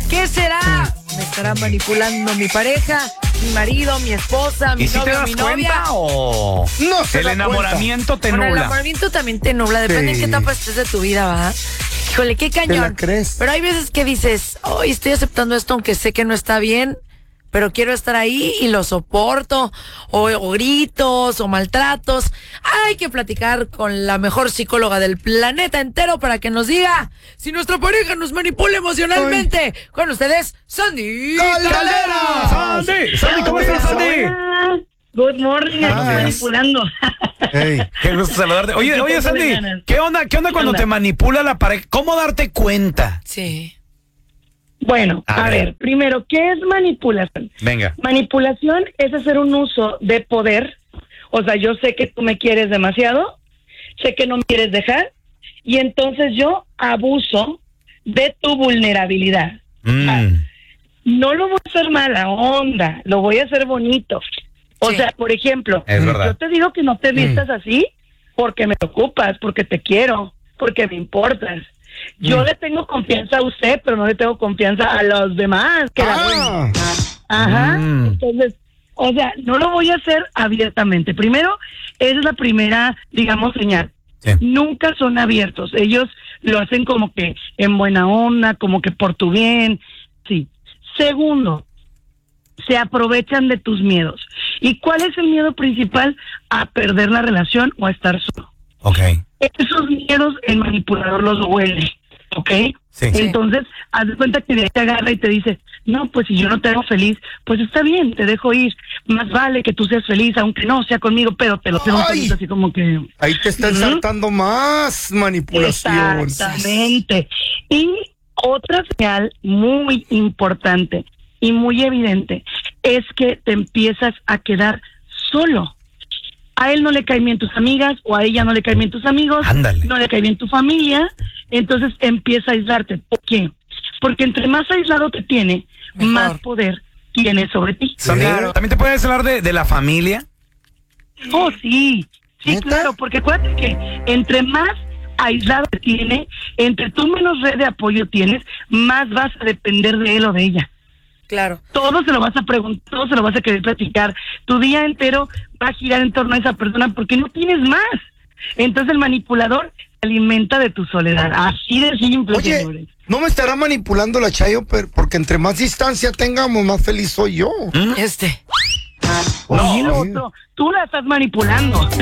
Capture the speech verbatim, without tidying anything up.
¿Qué será? ¿Me estará manipulando mi pareja, mi marido, mi esposa, mi ¿Y si novio, te das mi novia? cuenta o No se el da enamoramiento te Bueno, el nubla? enamoramiento también te nubla, depende Sí. en qué etapa estés de tu vida, ¿va? Híjole, qué cañón. la crees? Pero hay veces que dices, hoy estoy aceptando esto aunque sé que no está bien, pero quiero estar ahí y lo soporto, o, o gritos, o maltratos. Hay que platicar con la mejor psicóloga del planeta entero para que nos diga si nuestra pareja nos manipula emocionalmente. Con ustedes, Sandy ¡Caldera! Sandy, Sandy, ¿cómo estás, Sandy? Hola. Good morning, aquí Ah, manipulando. Ey. Qué gusto saludarte. Oye, oye, Sandy, ¿qué onda, qué onda cuando onda? te manipula la pareja? ¿Cómo darte cuenta? Sí. Bueno, A a, ver. ver. primero, ¿qué es manipulación? Venga. Manipulación es hacer un uso de poder. O sea, yo sé que tú me quieres demasiado, sé que no me quieres dejar, y entonces yo abuso de tu vulnerabilidad. Mm. No lo voy a hacer mala onda, lo voy a hacer bonito. O Sí. sea, por ejemplo, Es verdad. yo te digo que no te vistas así porque me preocupas, porque te quiero, porque me importas. Yo Mm. le tengo confianza a usted, pero no le tengo confianza a los demás. Que la Ah. Ajá. Mm. Entonces, o sea, no lo voy a hacer abiertamente. Primero, esa es la primera, digamos, señal. Sí. Nunca son abiertos. Ellos lo hacen como que en buena onda, como que por tu bien. Sí. Segundo, se aprovechan de tus miedos. ¿Y cuál es el miedo principal? A perder la relación o a estar solo. Ok. Esos miedos el manipulador los huele, ¿ok? Sí. Entonces, haz de cuenta que de ahí te agarra y te dice, no, pues si yo no te hago feliz, pues está bien, te dejo ir. Más vale que tú seas feliz, aunque no sea conmigo, pero te lo tengo Ay. feliz, así como que... Ahí te están Ujú. saltando más manipulación. Exactamente. Y otra señal muy importante y muy evidente es que te empiezas a quedar solo. A él no le caen bien tus amigas o a ella no le caen bien tus amigos, Ándale. no le cae bien tu familia, entonces empieza a aislarte. ¿Por qué? Porque entre más aislado te tiene, Mejor. más poder tiene sobre ti. Sandy, Claro. ¿también te puedes hablar de, de la familia? Oh, sí, sí, ¿Neta? claro, porque acuérdate que entre más aislado te tiene, entre tú menos red de apoyo tienes, más vas a depender de él o de ella. Claro. Todo se lo vas a preguntar, todo se lo vas a querer platicar. Tu día entero va a girar en torno a esa persona porque no tienes más. Entonces el manipulador se alimenta de tu soledad. Así de simple, Oye, señores. no me estará manipulando la Chayo, pero porque entre más distancia tengamos, más feliz soy yo. Este. Oye, No. lo otro, tú la estás manipulando.